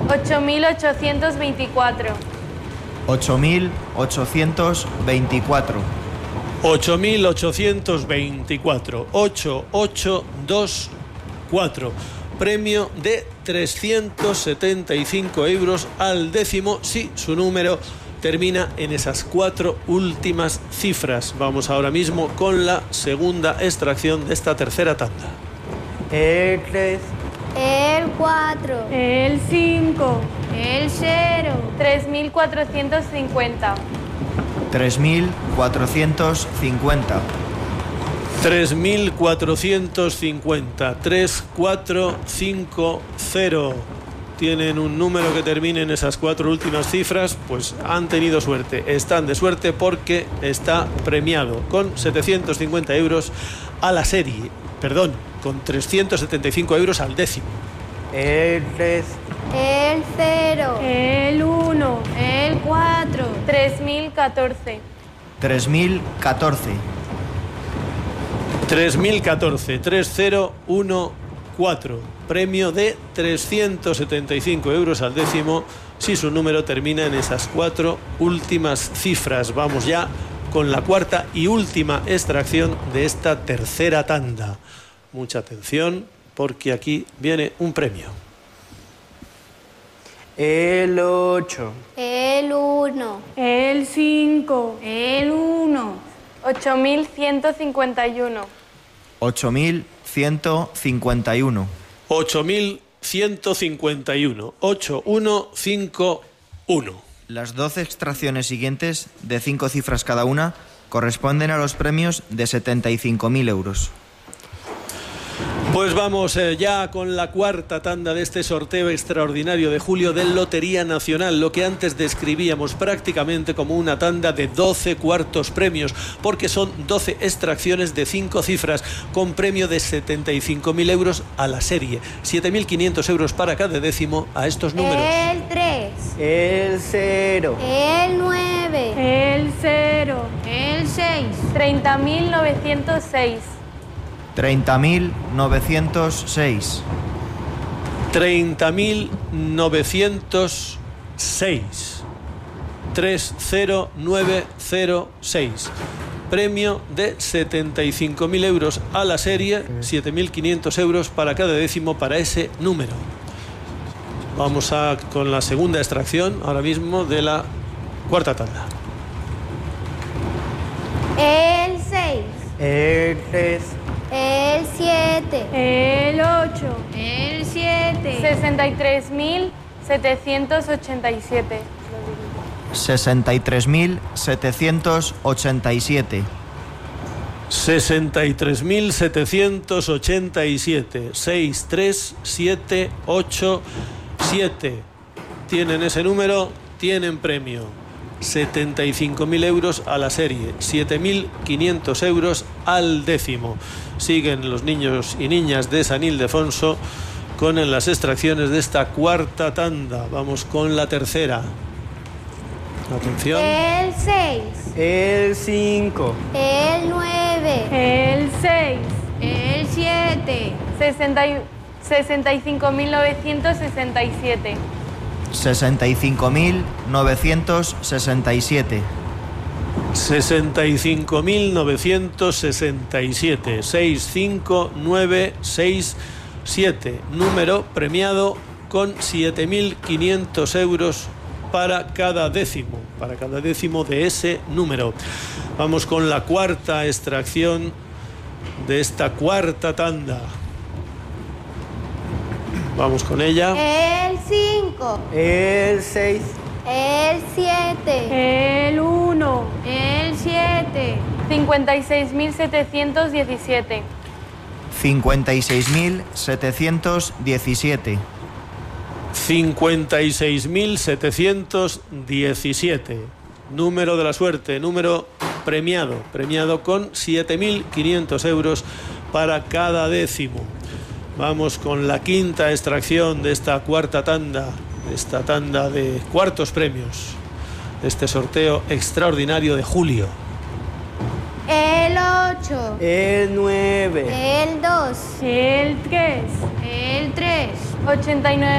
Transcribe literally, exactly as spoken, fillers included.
ocho mil ochocientos veinticuatro. ocho mil ochocientos veinticuatro. ocho mil ochocientos veinticuatro. ocho ocho dos cuatro. Premio de trescientos setenta y cinco euros al décimo si su número termina en esas cuatro últimas cifras. Vamos ahora mismo con la segunda extracción de esta tercera tanda. El tres. El cuatro. El cinco. El cero. tres mil cuatrocientos cincuenta. tres mil cuatrocientos cincuenta. tres mil cuatrocientos cincuenta. tres cuatro cinco cero. Tienen un número que termine en esas cuatro últimas cifras, pues han tenido suerte. Están de suerte porque está premiado con setecientos cincuenta euros a la serie. Perdón, con trescientos setenta y cinco euros al décimo. El tres. El cero. El uno. El cuatro. tres mil catorce. tres mil catorce. tres mil catorce. tres cero uno cuatro. Premio de trescientos setenta y cinco euros al décimo si su número termina en esas cuatro últimas cifras. Vamos ya con la cuarta y última extracción de esta tercera tanda. Mucha atención porque aquí viene un premio. El ocho. El uno. El cinco. El uno. ocho mil ciento cincuenta y uno. ocho mil ciento cincuenta y uno. ocho mil ciento cincuenta y uno. ocho mil ciento cincuenta y uno. Las doce extracciones siguientes, de cinco cifras cada una, corresponden a los premios de setenta y cinco mil euros. Pues vamos eh, ya con la cuarta tanda de este sorteo extraordinario de julio de Lotería Nacional, lo que antes describíamos prácticamente como una tanda de doce cuartos premios, porque son doce extracciones de cinco cifras con premio de setenta y cinco mil euros a la serie, siete mil quinientos euros para cada décimo a estos números. El tres. El cero. El nueve. El cero. El seis. treinta mil novecientos seis. treinta mil novecientos seis. treinta mil novecientos seis. tres cero nueve cero seis. Premio de setenta y cinco mil euros a la serie, siete mil quinientos euros para cada décimo para ese número. Vamos a con la segunda extracción ahora mismo de la cuarta tanda. El seis. El tres. El siete. El ocho. El siete. sesenta y tres mil setecientos ochenta y siete. sesenta y tres mil setecientos ochenta y siete. sesenta y tres mil setecientos ochenta y siete. seis tres siete ocho siete. Tienen ese número, tienen premio. setenta y cinco mil euros a la serie, siete mil quinientos euros al décimo. Siguen los niños y niñas de San Ildefonso con las extracciones de esta cuarta tanda. Vamos con la tercera. Atención. El seis. El cinco. El nueve. El seis. El siete. sesenta y cinco mil novecientos sesenta y siete. sesenta y cinco mil novecientos sesenta y siete. sesenta y cinco mil novecientos sesenta y siete. seis cinco nueve seis siete. Número premiado con siete mil quinientos euros para cada décimo, para cada décimo de ese número. Vamos con la cuarta extracción de esta cuarta tanda. Vamos con ella. El cinco. El seis. El siete. El uno. El siete. cincuenta y seis mil setecientos diecisiete. cincuenta y seis mil setecientos diecisiete. cincuenta y seis mil setecientos diecisiete. Número de la suerte, número premiado, premiado con siete mil quinientos euros para cada décimo. Vamos con la quinta extracción de esta cuarta tanda, de esta tanda de cuartos premios, de este sorteo extraordinario de julio. El ocho. El nueve. El dos. El tres. El tres. ochenta y nueve